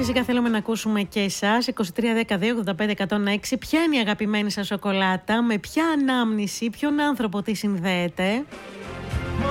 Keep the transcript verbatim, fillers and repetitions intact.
φυσικά θέλουμε να ακούσουμε και εσάς. είκοσι τρία δεκαετία ογδόντα πέντε εκατόν έξι. Ποια είναι η αγαπημένη σας σοκολάτα, με ποια ανάμνηση, ποιον άνθρωπο τη συνδέεται?